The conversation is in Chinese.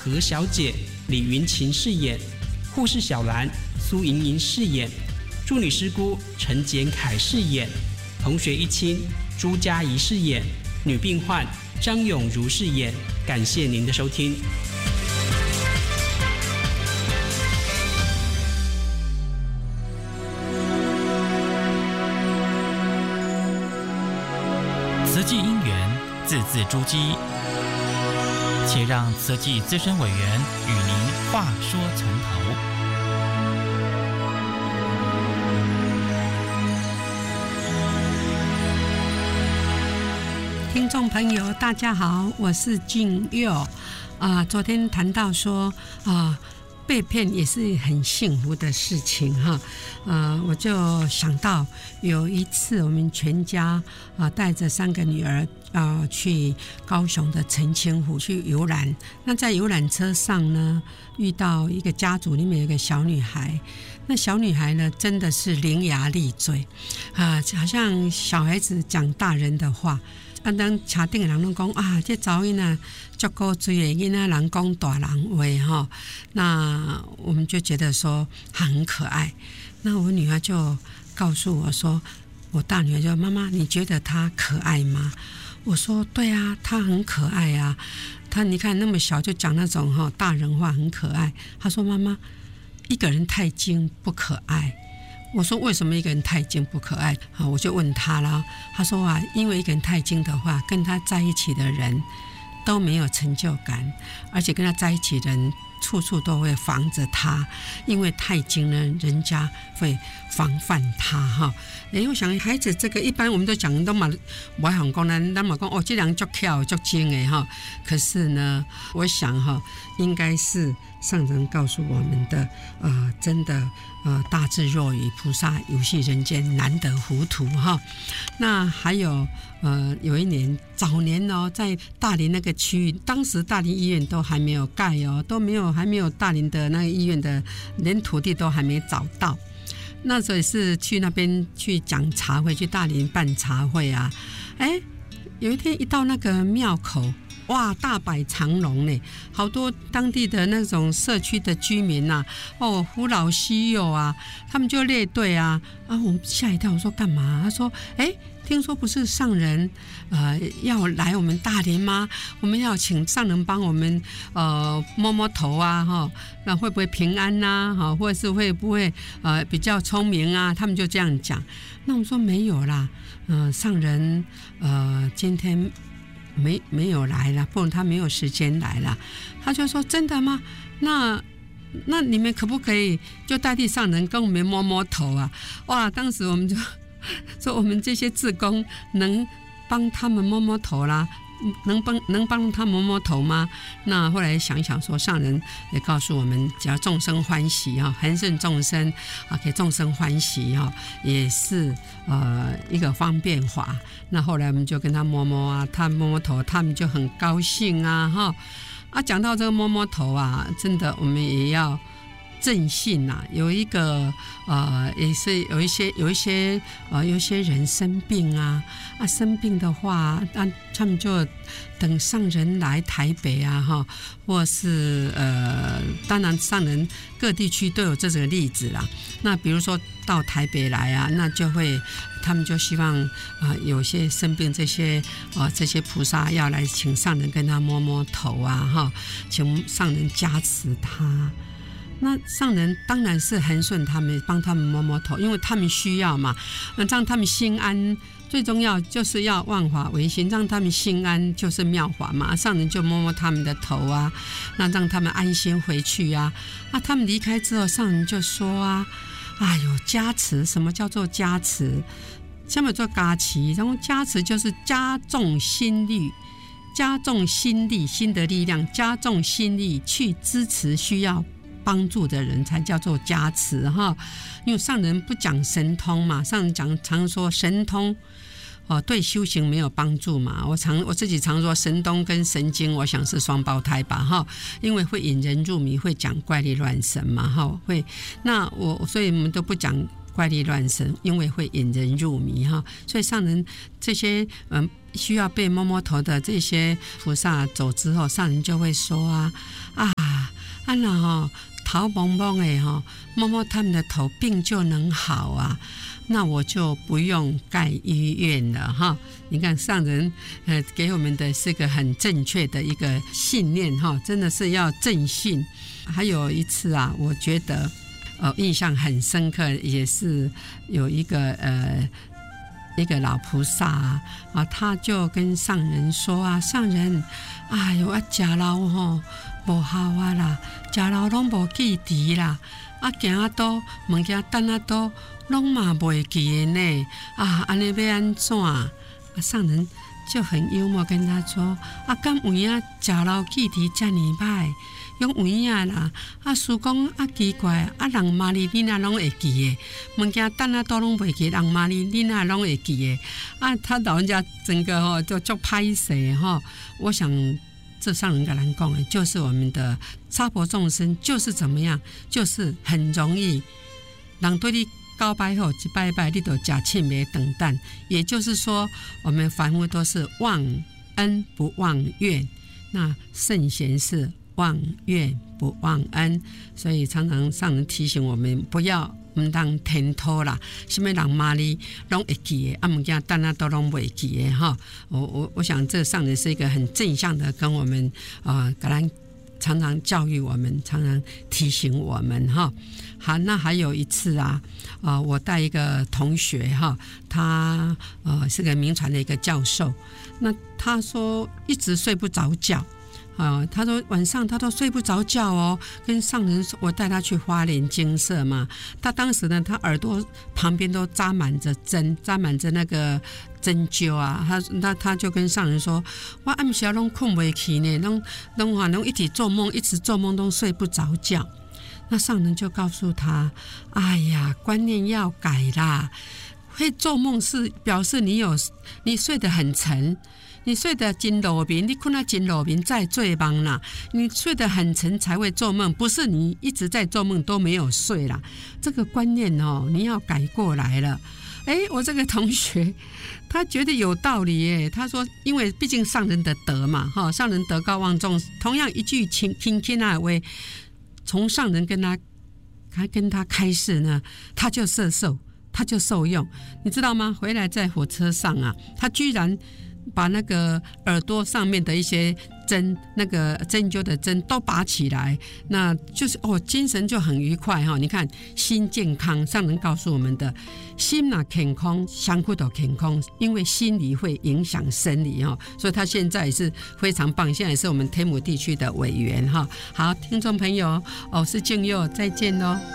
何小姐李云琴饰演，护士小兰苏莹莹饰演，助理师姑陈简凯饰演，同学一亲朱嘉怡饰演，女病患张永如饰演。感谢您的收听。 慈济因缘，字字珠玑，且让慈济资深委员与您话说从头。 听众朋友大家好，我是静佑。昨天谈到说被骗也是很幸福的事情哈。我就想到有一次我们全家带着3个女儿去高雄的澄清湖去游览。那在游览车上呢，遇到一个家族里面有一个小女孩。那小女孩呢，真的是伶牙俐嘴好像小孩子讲大人的话。当车顶的人都讲这查某囡仔足够追的囡仔人讲大人话哈，那我们就觉得说她很可爱。那我女儿就告诉我说，我大女儿就妈妈，你觉得她可爱吗？我说对啊，她很可爱啊。她你看那么小就讲那种大人话，很可爱。她说妈妈，一个人太精不可爱。我说为什么一个人太精不可爱？我就问他了。他说因为一个人太精的话，跟他在一起的人都没有成就感，而且跟他在一起的人处处都会防着他，因为太精呢，人家会防范他我想孩子这个一般我们都讲都嘛不爱讲咱嘛讲这人足巧足精的可是呢，我想应该是上人告诉我们的真的大智若愚，菩萨游戏人间，难得糊涂那还有有一年早年在大林那个区域，当时大林医院都还没有盖还没有大林的那个医院的，连土地都还没找到。那时候也是去那边去讲茶会，去大林办茶会有一天一到那个庙口，哇，大摆长龙呢，好多当地的那种社区的居民扶老携幼他们就列队我们吓一跳，我说干嘛？他说听说不是上人要来我们大林吗？我们要请上人帮我们摸摸头那会不会平安或者是会不会比较聪明他们就这样讲。那我们说没有啦，上人今天没有来了，不然他没有时间来了。他就说真的吗？那你们可不可以就代替上人跟我们摸摸头哇，当时我们就说我们这些志工能帮他们摸摸头啦，能帮他摸摸头吗？那后来想一想说，上人也告诉我们，只要众生欢喜恒顺众生给众生欢喜也是一个方便法。那后来我们就跟他摸摸他摸摸头，他们就很高兴讲到这个摸摸头真的我们也要正信有一个也是有一些人生病生病的话他们就等上人来台北或是当然上人各地区都有这个例子啦。那比如说到台北来那就会他们就希望有些生病这些菩萨要来请上人跟他摸摸头请上人加持他。那上人当然是恒顺他们，帮他们摸摸头，因为他们需要嘛。那让他们心安，最重要就是要万法唯心，让他们心安就是妙法嘛。上人就摸摸他们的头那让他们安心回去那他们离开之后，上人就说有加持。什么叫做加持？什么叫加持？然后加持就是加重心力，加重心力，心的力量，加重心力去支持需要帮助的人才叫做加持因为上人不讲神通嘛，上人常说神通对修行没有帮助嘛。我自己常说神通跟神经我想是双胞胎吧因为会引人入迷，会讲怪力乱神嘛会。那所以我们都不讲怪力乱神，因为会引人入迷所以上人这些需要被摸摸头的这些菩萨走之后，上人就会说那头蒙蒙的摸摸他们的头，病就能好啊。那我就不用盖医院了哈。你看上人给我们的是个很正确的一个信念哈，真的是要正信。还有一次啊，我觉得印象很深刻，也是有一个老菩萨啊，他就跟上人说啊，上人，哎呦啊，食老无效啊啦，食老拢无记忆啦，啊行啊多物件等啊多拢嘛袂记的呢，啊安尼要安怎？啊上人就很幽默跟他说，啊敢有影食老记忆这么歹？用有影啦，啊师公啊奇怪，啊人骂你哪拢会记的，物件等啊都拢袂记，人骂你哪拢会记的，啊他老人家整个就歹势我想这上人跟咱讲的，就是我们的娑婆众生就是怎么样，就是很容易人对你交拜后一拜拜，你就假欠没等待，也就是说，我们凡夫都是忘恩不忘怨，那圣贤是忘怨不忘恩，所以常常上人提醒我们不要唔当天拖啦，什么人骂你拢会记的，物件等下都拢袂记的哈。我想这上人是一个很正向的，跟我们跟咱常常教育我们，常常提醒我们哈。好，那还有一次啊，我带一个同学哈，他是个名传的一个教授，那他说一直睡不着觉。他说晚上他都睡不着觉跟上人说，我带他去花莲精舍嘛，他当时呢，他耳朵旁边都扎满着针，扎满着那个针灸啊，他就跟上人说，我暗时拢困不起呢，拢一直做梦，一直做梦都睡不着觉。那上人就告诉他，哎呀，观念要改啦，会做梦是表示你睡得很沉。你睡得真落眠，你困得真落眠再做梦啦。你睡得很沉才会做梦，不是你一直在做梦都没有睡啦。这个观念你要改过来了。我这个同学他觉得有道理耶。他说，因为毕竟上人的德嘛，上人德高望重，同样一句轻轻的话，从上人跟他开示呢，他就他就受用，你知道吗？回来在火车上啊，他居然把那个耳朵上面的一些针，那个针灸的针都拔起来，那就是精神就很愉快你看心健康，上人告诉我们的，心哪健康，相互都健康，因为心理会影响生理所以他现在也是非常棒，现在也是我们天母地区的委员好，听众朋友，我是静佑，再见咯。